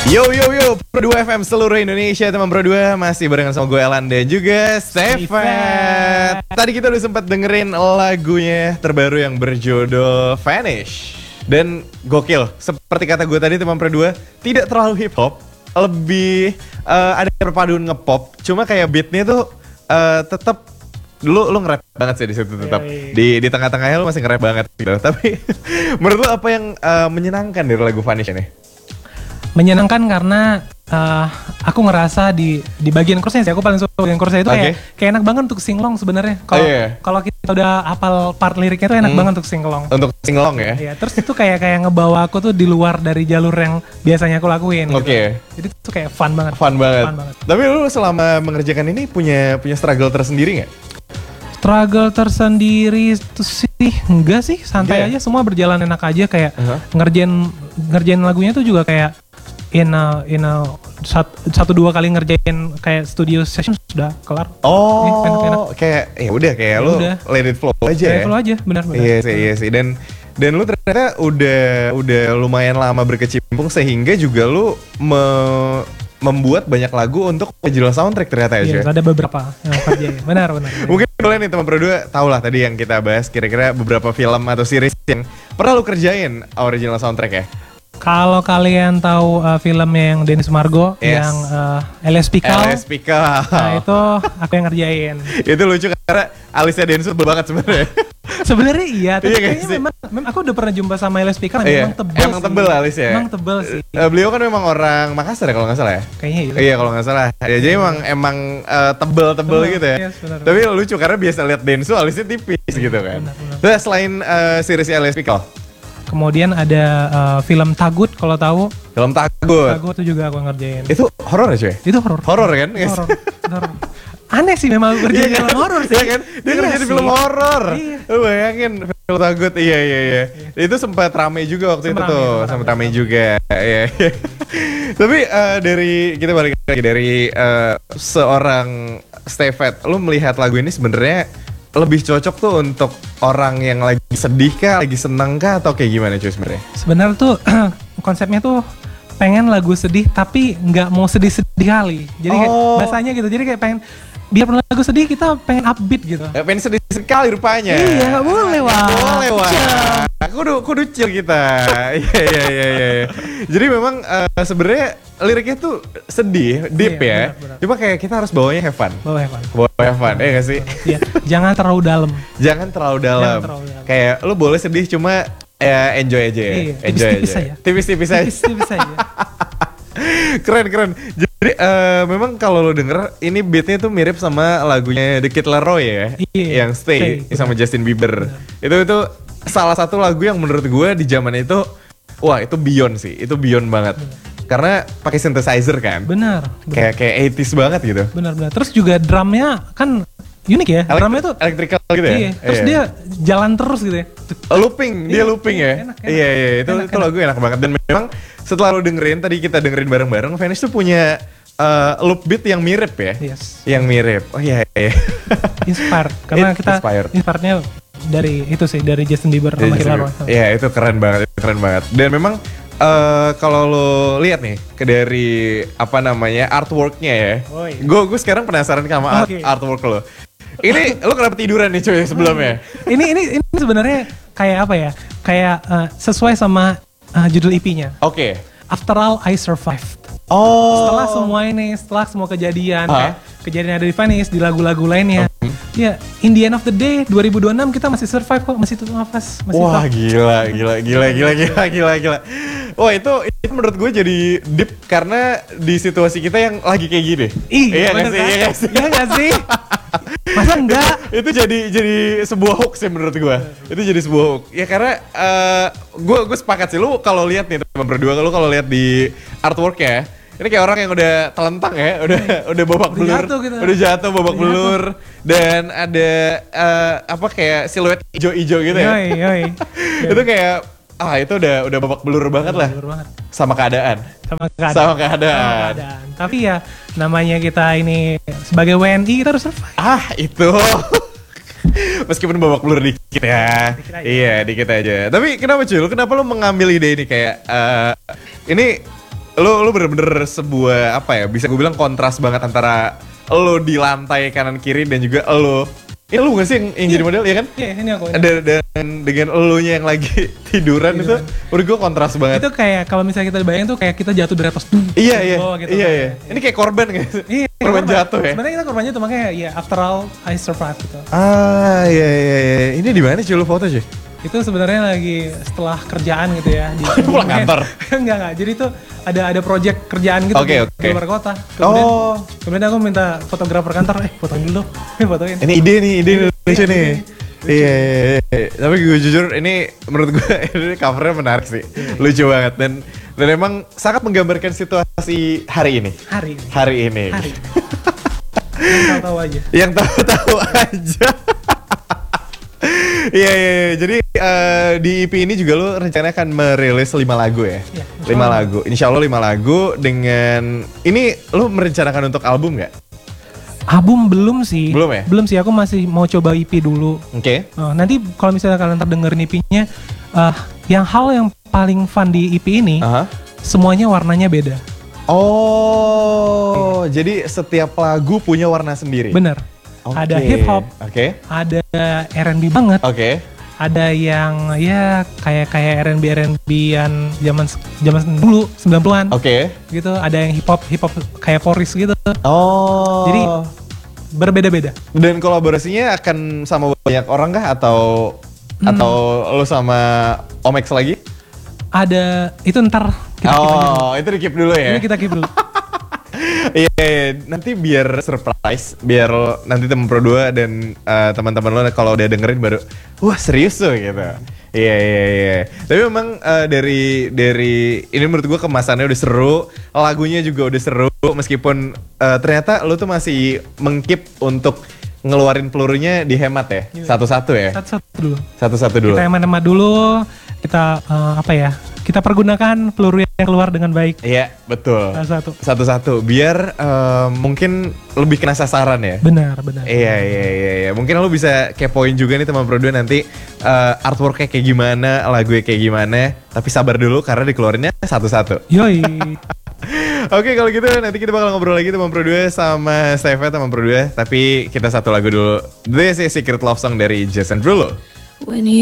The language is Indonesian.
Pro 2 FM seluruh Indonesia, teman Pro 2 masih barengan sama gue Elan dan juga Stefan. Tadi kita udah sempat dengerin lagunya terbaru yang berjudul Vanish. Dan gokil, seperti kata gue tadi teman Pro 2, tidak terlalu hip hop, lebih ada perpaduan ngepop, cuma kayak beatnya tuh tetap lu nge-rap banget sih di situ tetap. Di tengah-tengahnya lu masih nge-rap banget gitu. Tapi menurut lu apa yang menyenangkan dari lagu Vanish ini? Menyenangkan karena aku ngerasa di bagian chorusnya sih, aku paling suka bagian chorusnya itu kayak enak banget untuk singlong sebenarnya. Kalau kita udah hafal part liriknya itu enak banget untuk singlong. Untuk singlong ya? Iya, terus itu kayak ngebawa aku tuh di luar dari jalur yang biasanya aku lakuin. Gitu. Jadi itu kayak fun banget. Fun banget. Tapi lu selama mengerjakan ini punya struggle tersendiri nggak? Struggle tersendiri itu sih enggak sih, santai aja, semua berjalan enak aja, kayak ngerjain lagunya tuh juga kayak in a 1-2 kali ngerjain kayak studio session sudah kelar. Enak-enak. Kayak ya udah kayak lu let it flow aja. Let it flow aja, benar. Iya sih. Dan lu ternyata udah lumayan lama berkecimpung sehingga juga lu membuat banyak lagu untuk original soundtrack ternyata ya. Iya, ada beberapa yang kerjain. Benar. Mungkin boleh nih teman Pro 2 tahu lah tadi yang kita bahas kira-kira beberapa film atau series yang pernah lu kerjain original soundtrack ya. Kalau kalian tahu filmnya yang Dennis Margo yang LSP Cal. Nah itu aku yang ngerjain. Itu lucu karena alisnya Dennis tebel banget sebenarnya. Sebenarnya iya, tapi kayaknya memang aku udah pernah jumpa sama LSP Cal, memang tebel. Emang tebel alisnya. Emang tebel sih. Beliau kan memang orang Makassar ya kalau nggak salah ya. Kayaknya iya. Iya kalau nggak salah. Ya jadi emang tebel gitu ya. Yes, benar. Tapi lucu karena biasa lihat Densu alisnya tipis gitu kan. Nah selain series LSP Cal. Kemudian ada film Tagut kalau tahu. Film Tagut. Tagut itu juga aku ngerjain. Itu horor ya cuy? Itu horor. Horor kan? Horor. Aneh sih memang kerja di film horor sih. Iya kan? Dia kerja di film horor. Lu bayangin film Tagut. Iya. Itu sempat rame juga waktu itu tuh. Sempat rame juga. Iya. Tapi kita balik lagi dari seorang Stefan, lu melihat lagu ini sebenarnya lebih cocok tuh untuk orang yang lagi sedih kah, lagi seneng kah, atau kayak gimana cuy sebenarnya? Sebenarnya tuh konsepnya tuh pengen lagu sedih tapi nggak mau sedih-sedih kali. Jadi kayak bahasanya gitu. Jadi kayak pengen biar lagu sedih kita pengen upbeat gitu. Pengen sedih sekali rupanya. Iya, nggak boleh wah. Kudu chill kita. Iya. Jadi memang sebenarnya liriknya tuh sedih, deep ya. Benar. Cuma kayak kita harus bawanya have fun. Bawa have fun, nggak sih? Iya. Jangan terlalu dalam. Jangan terlalu dalam. Kayak lu boleh sedih cuma enjoy aja ya. Iya, tipis-tipis aja. Tipis-tipis aja. Keren. Jadi memang kalau lo denger ini beatnya tuh mirip sama lagunya The Kid Laroi ya, yang Stay sama Justin Bieber. Itu salah satu lagu yang menurut gue di zaman itu, wah itu beyond sih, itu beyond banget. Karena pakai synthesizer kan. Benar. Kayak 80s banget gitu. Benar. Terus juga drumnya kan unik ya. Drumnya tuh electrical gitu ya. Iya. Terus dia jalan terus gitu ya. Looping ya. Enak. Iya. Itu lagu enak banget. Dan memang setelah lo dengerin, tadi kita dengerin bareng-bareng, Vanish tuh punya loop beat yang mirip ya. Yes. Yang mirip. Oh iya. Inspired. Karena kita inspirednya dari itu sih, dari Justin Bieber sama Hilary. Iya, itu keren banget. Dan memang kalau lo lihat nih dari artworknya ya. Gue sekarang penasaran sama artwork lo. Ini lo kenapa tiduran nih cuy sebelumnya? Ini sebenarnya kayak apa ya? Kayak sesuai sama judul EP-nya. Oke. After all I survived. Setelah semua kejadian, kejadian ada di Vanish, di lagu-lagu lainnya. Ya, in the end of the day 2026 kita masih survive kok, masih tutup nafas, masih wah, gila. Wah, itu menurut gue jadi deep karena di situasi kita yang lagi kayak gini. Iya nggak sih? Masa enggak? Itu jadi sebuah hoax ya menurut gue. Itu jadi sebuah hoax. Ya karena gue sepakat sih, lu kalau lihat nih teman berdua, lu kalau lihat di artwork ya, ini kayak orang yang udah telentang ya, udah babak belur, udah jatuh babak belur, dan ada kayak siluet ijo-ijo gitu ya. Yoi. Itu kayak itu udah babak belur banget lah. Sama keadaan. Tapi ya namanya kita ini sebagai WNI kita harus survive. Itu. Meskipun babak belur dikit ya. Iya, dikit aja. Tapi kenapa cuy? Kenapa lu mengambil ide ini kayak ini lu bener-bener sebuah apa ya? Bisa gue bilang kontras banget antara lu di lantai kanan kiri dan juga lu. Ini lu gak sih yang jadi model ya kan? Iya, ini aku. Dan dengan elunya yang lagi tiduran itu, menurut gue kontras banget. Itu kayak kalau misalnya kita bayangin tuh kayak kita jatuh dari atas. Iya. Gitu, Iya. Ini kayak korban gitu. Iya, korban jatuh ya. Sebenarnya kita korban jatuh, makanya ya after all I survive gitu. Iya. Ini di mana sih lu foto sih? Itu sebenarnya lagi setelah kerjaan gitu ya di Pulang kantor. enggak jadi itu ada project kerjaan gitu Oke. di luar kota. Kemudian aku minta fotografer kantor, fotoin dulu dong. Fotoin. Ini ide Indonesia nih. Iya. Tapi gue jujur ini menurut gue ini covernya menarik sih. Lucu banget dan emang sangat menggambarkan situasi hari ini. Hari ini. Yang tahu aja. Yang tahu aja. Iya. Jadi di EP ini juga lu rencananya akan merilis 5 lagu ya? Iya, 5 lagu. Insya Allah 5 lagu dengan ini lu merencanakan untuk album nggak? Album belum sih. Belum ya? Belum sih, aku masih mau coba EP dulu. Oke. Nanti kalau misalnya kalian terdengerin EP-nya, hal yang paling fun di EP ini, semuanya warnanya beda. Oh, jadi setiap lagu punya warna sendiri? Bener. Ada hip hop, ada R&B banget, ada yang ya kayak R&B-an zaman dulu 90-an. Gitu, ada yang hip hop kayak Foris gitu. Oh. Jadi berbeda-beda. Dan kolaborasinya akan sama banyak orang kah atau lu sama Omex lagi? Ada, itu ntar kita keep aja. Itu di keep dulu ya? Ini kita keep dulu. Iya, nanti biar surprise, biar nanti temen Pro 2 dan teman-teman lo kalau udah dengerin baru, wah serius tuh gitu. Iya. Tapi memang dari ini menurut gua kemasannya udah seru, lagunya juga udah seru, meskipun ternyata lo tuh masih mengkeep untuk ngeluarin pelurunya dihemat ya, satu-satu ya. Satu-satu dulu. Kita hemat-hemat dulu, kita kita pergunakan peluru yang keluar dengan baik. Iya, betul. Satu-satu. Biar mungkin lebih kena sasaran ya. Benar. Iya. Mungkin lo bisa kepoin juga nih teman Pro 2 nanti artworknya kayak gimana, lagunya kayak gimana. Tapi sabar dulu karena dikeluarinnya satu-satu. Yoi. Oke, kalau gitu nanti kita bakal ngobrol lagi teman Pro 2 sama Steve teman Pro 2. Tapi kita satu lagu dulu. This is Secret Love Song dari Jason Derulo.